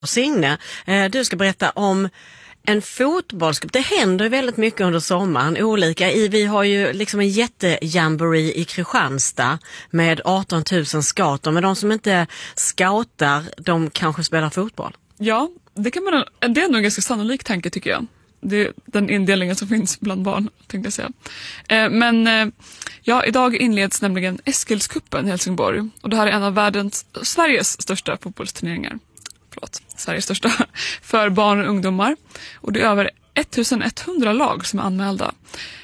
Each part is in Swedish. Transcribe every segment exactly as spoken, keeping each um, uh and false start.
Signe, du ska berätta om en fotbollscup. Det händer väldigt mycket under sommaren. Olika. Vi har ju liksom en jättejamboree i Kristianstad med arton tusen scouter. Men de som inte scoutar, de kanske spelar fotboll. Ja, det, kan man, det är nog en ganska sannolik tanke tycker jag. Det är den indelningen som finns bland barn, tänkte jag säga. Eh, men eh, ja, idag inleds nämligen Eskilscupen i Helsingborg. Och det här är en av världens, Sveriges största fotbollsturneringar. Förlåt, Sveriges största, för barn och ungdomar. Och det är över ettusenetthundra lag som är anmälda.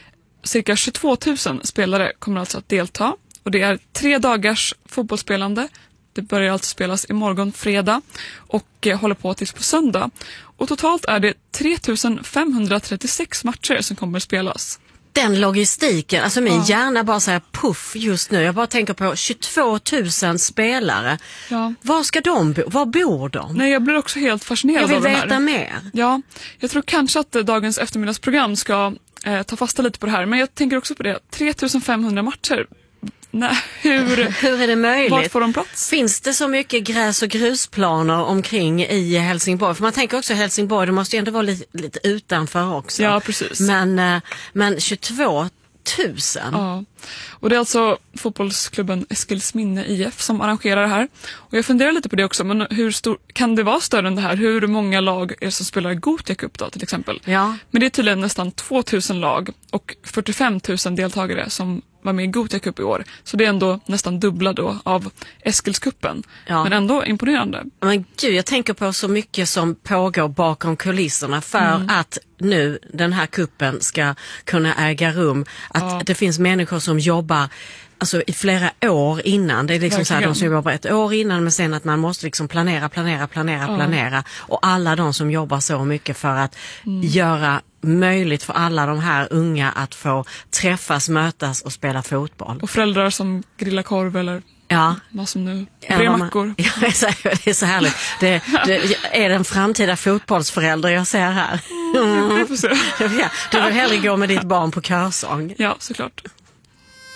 Cirka tjugotvå tusen spelare kommer alltså att delta. Och det är tre dagars fotbollsspelande. Det börjar alltså spelas imorgon fredag och eh, håller på tills på söndag. Och totalt är det tre tusen femhundratrettiosex matcher som kommer att spelas. Den logistiken, alltså min ja. hjärna bara säger puff just nu. Jag bara tänker på tjugotvå tusen spelare. Ja. Var ska de bo? Var bor de? Nej, jag blir också helt fascinerad av det här. Jag vill veta mer. Ja, jag tror kanske att dagens eftermiddagsprogram ska eh, ta fasta lite på det här. Men jag tänker också på det. tre tusen femhundra matcher. Nej, hur, hur är det möjligt? Vart får de plats? Finns det så mycket gräs- och grusplaner omkring i Helsingborg? För man tänker också Helsingborg, det måste ju ändå vara lite, lite utanför också. Ja, precis. Men, men tjugotvå tusen. Ja, och det är alltså fotbollsklubben Eskilsminne I F som arrangerar det här. Och jag funderar lite på det också, men hur stor, kan det vara större än det här? Hur många lag är det som spelar Gothia Cup då till exempel? Ja. Men det är tydligen nästan två tusen lag och fyrtiofem tusen deltagare som var med i Gothia Cup i år. Så det är ändå nästan dubbla då av Eskilscupen. Ja. Men ändå imponerande. Men gud, jag tänker på så mycket som pågår bakom kulisserna för mm. att nu den här kuppen ska kunna äga rum. Att ja. det finns människor som jobbar alltså i flera år innan. Det är liksom så här, de som jobbar ett år innan, men sen att man måste liksom planera, planera, planera, ja. planera. Och alla de som jobbar så mycket för att mm. göra möjligt för alla de här unga att få träffas, mötas och spela fotboll. Och föräldrar som grillar korv eller ja. vad som nu, bremackor. Ja, det är så härligt. Det, det är den framtida fotbollsförälder jag ser här. Mm, jag får se. Ja, du vill hellre gå med ditt barn på körsång. Ja, såklart.